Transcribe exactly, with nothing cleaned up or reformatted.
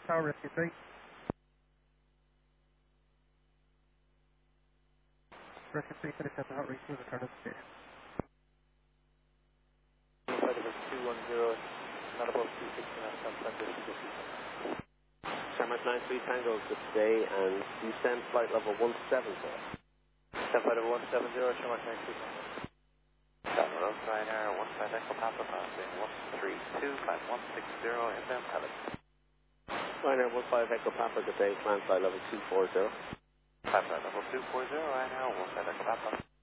Tower Rescue three. Rescue three, finish at the hot reach, move return to the station. two one zero, not above two sixty knots, San Francisco. Shamrock nine three Tango, good day, and you send flight level one seven zero. Send flight level one seven zero, Shamrock nine three Tango. Tower of Ryanair, one five Echo Papa, passing one three two, climb one six zero, inbound Pellet. Ryanair one five Echo Papa, good day, climb flight level two four zero. Climb flight level two four zero, Ryanair one five Echo Papa.